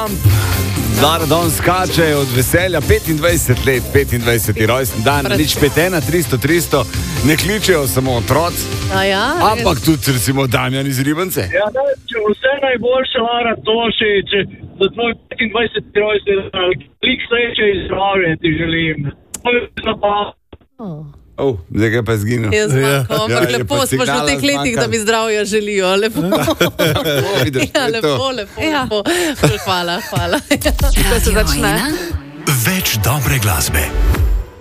Trump. Don skače od veselja, 25 let, 25. rojsten dan, nič petena, 300, ne kličejo samo otroci, ampak tudi recimo Damjan iz Ribance. Ja, vse najboljše, Lara Tošič, za tvoj 25. rojsten dan, klik sreče in zdravje ti želim. Zdaj ga pa je zginil. Jaz ampak lepo smo že v teh letih, da mi zdravja želijo. Lepo. Lepo. Hvala. Ko se začne. Več dobre glasbe.